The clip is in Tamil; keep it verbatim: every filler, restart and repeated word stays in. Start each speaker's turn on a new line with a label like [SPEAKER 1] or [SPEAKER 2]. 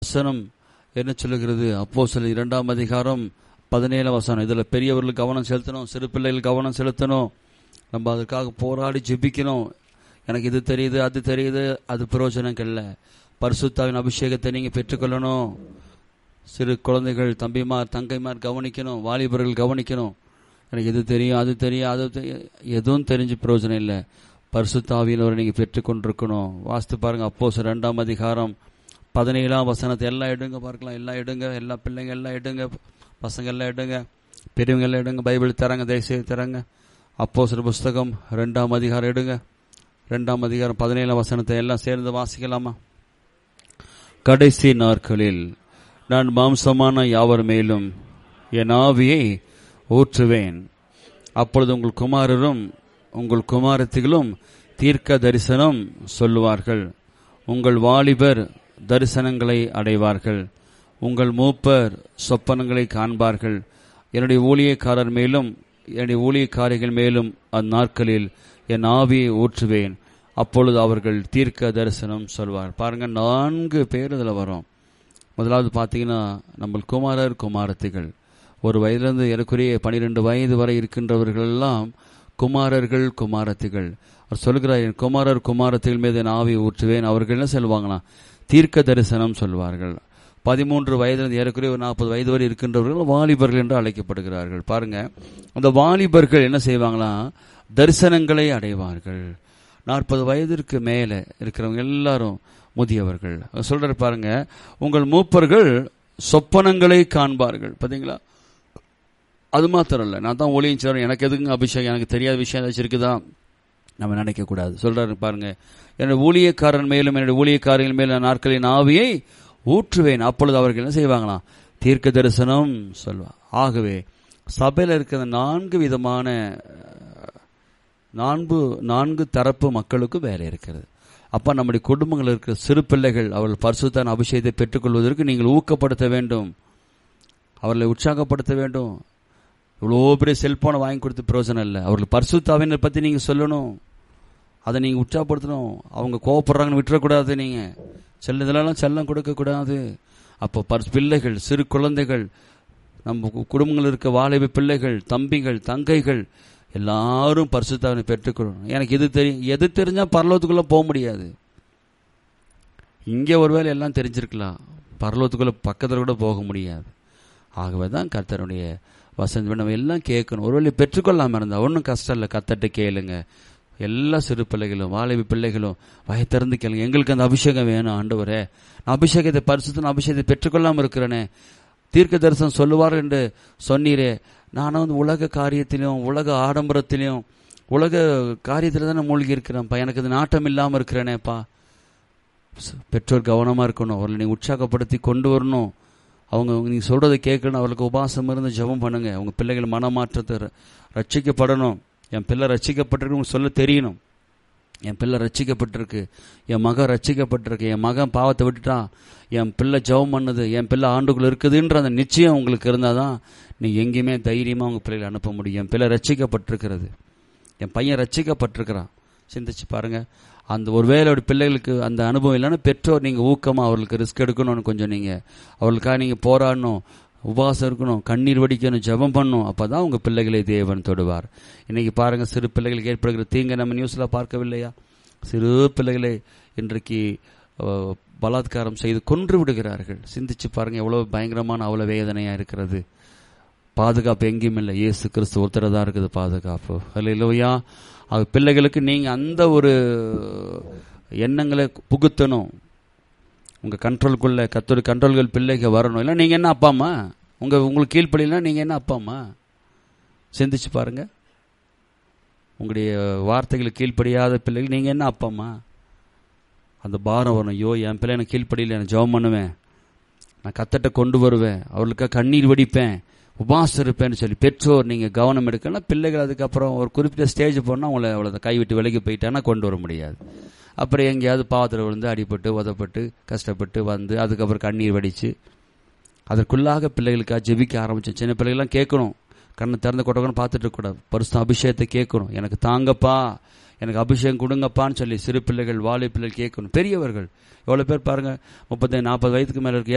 [SPEAKER 1] வசனம் என்ன சொல்லுகிறது? அப்போஸ்தலர் இரண்டாம் அதிகாரம் பதினேழு வசனம். இதுல பெரியவர்களுக்கு கவனம் செலுத்தணும், சிறு பிள்ளைகள் கவனம் செலுத்தணும். நம்ம அதற்காக போராடி ஜெபிக்கணும். எனக்கு இது தெரியுது, அது தெரியுது, அது பிரயோஜனம் இல்லை. பரிசுத்தாவின் அபிஷேகத்தை நீங்க பெற்றுக்கொள்ளணும். சிறு குழந்தைகள், தம்பிமார், தங்கைமார் கவனிக்கணும், வாலிபர்கள் கவனிக்கணும். எனக்கு இது தெரியும், அது தெரியும், அது எதுவும் தெரிஞ்சு பிரயோஜனம் இல்லை. பரிசுத்தாவியினவரை நீங்க பெற்றுக்கொண்டிருக்கணும். வாசித்து பாருங்க, அப்போஸ்தலர் இரண்டாம் அதிகாரம் பதினேழாம் வசனத்தை எல்லாம் எடுங்க பார்க்கலாம். எல்லாம் எடுங்க, எல்லா பிள்ளைங்க எல்லாம் எடுங்க, பசங்க எல்லாம் எடுங்க, பெரியவங்க எல்லாம் எடுங்க, பைபிள் தரங்க, தயவுசெய்து தரங்க. அப்போஸ்தலர் புஸ்தகம் ரெண்டாம் அதிகாரம் எடுங்க. ரெண்டாம் அதிகாரம் பதினேழாம் வசனத்தை எல்லாம் சேர்ந்து வாசிக்கலாமா? கடைசி நாட்களில் நான் மாம்சமான யாவர் மேலும் என் ஆவியை ஊற்றுவேன். அப்பொழுது உங்கள் குமாரரும் உங்கள் குமாரத்திகளும் தீர்க்க தரிசனம் சொல்லுவார்கள். உங்கள் வாலிபர் தரிசனங்களை அடைவார்கள். உங்கள் மூப்பர் சொப்பனங்களை காண்பார்கள். என்னுடைய ஊழியக்காரர் மேலும் என்னுடைய ஊழியக்காரிகள் மேலும் அந்நாட்களில் என் ஆவியை ஊற்றுவேன். அப்பொழுது அவர்கள் தீர்க்க தரிசனம் சொல்வார். பாருங்க, நான்கு பேர் இதில் வரும். முதலாவது பார்த்தீங்கன்னா, நம்ம குமாரர் குமாரத்திகள். ஒரு வயதிலிருந்து ஏறக்குறைய பனிரெண்டு வயது வரை இருக்கின்றவர்கள் எல்லாம் குமாரர்கள் குமாரத்திகள். அவர் சொல்கிறார், என் குமாரர் குமாரத்திகள் மீது என் ஆவியை ஊற்றுவேன். அவர்கள் என்ன சொல்லுவாங்கன்னா, தீர்க்க தரிசனம் சொல்வார்கள். பதிமூன்று வயதிலிருந்து ஏறக்குறைய ஒரு நாற்பது வயது வரை இருக்கின்றவர்கள் வாலிபர்கள் என்று அழைக்கப்படுகிறார்கள். பாருங்க, அந்த வாலிபர்கள் என்ன செய்வாங்களா, தரிசனங்களை அடைவார்கள். நாற்பது வயதிற்கு மேலே இருக்கிறவங்க எல்லாரும் முதியவர்கள். சொல்ற பாருங்க, உங்கள் மூப்பர்கள் சொப்பனங்களை காண்பார்கள். பார்த்தீங்களா? அது மாத்திரம் இல்லை, நான் தான் ஊழியம் செய்றேன், எனக்கு எதுக்குங்க அபிஷேகம், எனக்கு தெரியாத விஷயம் ஏதாச்சும் இருக்குதா நம்ம நினைக்க கூடாது. சொல்றாரு பாருங்க, என்னுடைய ஊழியக்காரன் மேலும் என்னுடைய ஊழியக்காரர்கள் மேலும் நாட்களின் ஆவியை ஊற்றுவேன். அப்பொழுது அவர்கள் என்ன செய்வாங்களாம், தீர்க்க தரிசனம் சொல்வார். ஆகவே சபையில் இருக்கிற நான்கு விதமான நான்கு நான்கு தரப்பு மக்களுக்கு வேலை இருக்கிறது. அப்ப நம்முடைய குடும்பங்கள் இருக்கிற சிறு பிள்ளைகள் அவர்கள் பரிசுத்தான அபிஷேகத்தை பெற்றுக்கொள்வதற்கு நீங்கள் ஊக்கப்படுத்த வேண்டும், அவர்களை உற்சாகப்படுத்த வேண்டும். இவ்வளோ பெரிய செல்போனை வாங்கி கொடுத்து பிரயோஜனம் இல்லை. அவர்கள் பரிசுத்தாவினை பற்றி நீங்கள் சொல்லணும், அதை நீங்கள் உற்சாகப்படுத்தணும். அவங்க கோவப்படுறாங்கன்னு விட்டுறக்கூடாது. நீங்கள் செல்ல இதெல்லாம் செல்லம் கொடுக்கக்கூடாது. அப்போ பரிசு பிள்ளைகள், சிறு குழந்தைகள், நம்ம குடும்பங்கள் இருக்க வாலிப பிள்ளைகள், தம்பிகள், தங்கைகள் எல்லாரும் பரிசுத்தாவினை பெற்றுக்கொள்ளணும். எனக்கு இது தெரியும், எது தெரிஞ்சால் பரலோகத்துக்குள்ளே போக முடியாது. இங்கே ஒருவேளை எல்லாம் தெரிஞ்சிருக்கலாம், பரலோகத்துக்குள்ளே பக்கத்தில் கூட போக முடியாது. ஆகவே தான் கர்த்தருடைய வசனம் நம்ம எல்லாம் கேட்கணும். ஒருவேளை பெற்றுக்கொள்ளாமல் இருந்தால் ஒன்றும் கஷ்டம் இல்லை, கத்தட்ட கேளுங்க. எல்லா சிறு பிள்ளைகளும் வாலிப பிள்ளைகளும் வய திறந்து கேளுங்க, எங்களுக்கு அந்த அபிஷேகம் வேணும் ஆண்டவரே, நான் அபிஷேகத்தை பரிசுத்த அபிஷேகத்தை பெற்றுக்கொள்ளாமல் இருக்கிறேனே, தீர்க்க தரிசனம் சொல்லுவார் என்று சொன்னீரே, நானும் வந்து உலக காரியத்திலையும் உலக ஆடம்பரத்திலையும் உலக காரியத்தில் தானே மூழ்கி இருக்கிறேன்ப்பா, எனக்கு அது நாட்டம் இல்லாமல் இருக்கிறேனேப்பா. பெற்றோர் கவனமாக இருக்கணும், அவர்களை நீங்கள் உற்சாகப்படுத்தி கொண்டு வரணும். அவங்க நீங்கள் சொல்கிறத கேட்கணும், அவர்களுக்கு உபாசம் இருந்து ஜெபம் பண்ணுங்க. அவங்க பிள்ளைகள் மனமாற்றத்தை ரட்சிக்கப்படணும். என் பிள்ளை ரட்சிக்கப்பட்டிருக்கு சொல்ல தெரியணும். என் பிள்ளை ரட்சிக்கப்பட்டிருக்கு, என் மகன் ரட்சிக்கப்பட்டிருக்கு, என் மகன் பாவத்தை விட்டுட்டான், என் பிள்ளை ஜெபம் பண்ணது, என் பிள்ளை ஆண்டுக்குள்ள இருக்குதுன்ற அந்த நிச்சயம் உங்களுக்கு இருந்தால் தான் நீங்கள் எங்கேயுமே தைரியமாக உங்கள் பிள்ளைகளை அனுப்ப முடியும். என் பிள்ளை ரட்சிக்கப்பட்டிருக்கிறது, என் பையன் ரட்சிக்கப்பட்டிருக்கிறான். சிந்திச்சு பாருங்கள். அந்த ஒரு வேலையோட பிள்ளைகளுக்கு அந்த அனுபவம் இல்லைன்னா பெற்றோர் நீங்கள் ஊக்கமாக அவர்களுக்கு ரிஸ்க் எடுக்கணும்னு கொஞ்சம் நீங்கள் அவர்களுக்காக நீங்கள் போராடணும், உபவாசம் இருக்கணும், கண்ணீர் வடிக்கணும், ஜெபம் பண்ணணும். அப்போ தான் உங்கள் பிள்ளைகளை தேவன் தொடுவார். இன்றைக்கி பாருங்கள், சிறு பிள்ளைகளுக்கு ஏற்படுகிற தீங்கை நம்ம நியூஸில் பார்க்கவில்லையா? சிறு பிள்ளைகளை இன்றைக்கு பலாத்காரம் செய்து கொன்று விடுகிறார்கள். சிந்திச்சு பாருங்கள், எவ்வளோ பயங்கரமான அவ்வளோ வேதனையாக இருக்கிறது. பாதுகாப்பு எங்கேயும் இல்லை, இயேசு கிறிஸ்து ஒருத்தர் தான் இருக்குது பாதுகாப்பு. அல்லேலூயா. அது பிள்ளைகளுக்கு நீங்கள் அந்த ஒரு எண்ணங்களை புகுத்தணும், உங்கள் கண்ட்ரோலுக்குள்ளே கத்தோட கண்ட்ரோல்கள் பிள்ளைங்க வரணும். இல்லை நீங்கள் என்ன அப்பா அம்மா, உங்கள் உங்களுக்கு கீழ்ப்படினா நீங்கள் என்ன அப்பா அம்மா? சிந்திச்சு பாருங்கள், உங்களுடைய வார்த்தைகளுக்கு கீழ்ப்படியாத பிள்ளைகள் நீங்கள் என்ன அப்பா அம்மா? அந்த பாரம் வரணும். ஐயோ, என் பிள்ளை எனக்கு கீழ்ப்படியில் நான் ஜெபம் பண்ணுவேன், நான் கத்தட்ட கொண்டு வருவேன், அவர்களுக்காக கண்ணீர் வடிப்பேன், உபாசம் இருப்பேன்னு சொல்லி பெற்றோர் நீங்கள் கவனம் எடுக்கணும். பிள்ளைகள் அதுக்கப்புறம் ஒரு குறிப்பிட்ட ஸ்டேஜ் போனால் அவங்கள அவ்வளோ கைவிட்டு விலகி போயிட்டான்னா கொண்டு வர முடியாது. அப்புறம் எங்கேயாவது பாவத்தில் விழுந்து அடிபட்டு உதப்பட்டு கஷ்டப்பட்டு வந்து அதுக்கப்புறம் கண்ணீர் வடித்து அதற்குள்ளாக பிள்ளைகளுக்காக ஜெபிக்க ஆரம்பித்தோம். சின்ன பிள்ளைகள்லாம் கேட்கணும், கண்ணை திறந்து கொட்டக்கணும் பார்த்துட்டு இருக்கக்கூடாது, பரிசுத்த அபிஷேகத்தை கேட்கணும். எனக்கு தாங்கப்பா, எனக்கு அபிஷேகம் கொடுங்கப்பான்னு சொல்லி சிறு பிள்ளைகள் வாலி பிள்ளைகள் கேட்கணும். பெரியவர்கள் எவ்வளோ பேர் பாருங்கள், முப்பத்தி நாற்பது வயதுக்கு மேலே இருக்கு